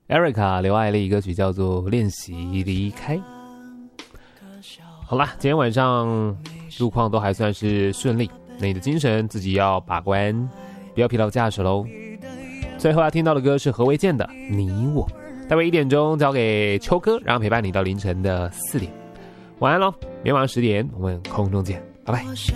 Erica 刘爱丽歌曲叫做《练习离开》。好啦，今天晚上路况都还算是顺利，那你的精神自己要把关，不要疲劳驾驶咯。最后要听到的歌是何维健的《你我》，待会1点钟交给秋哥，让他陪伴你到凌晨的4点。晚安咯，明晚10点我们空中见，拜拜。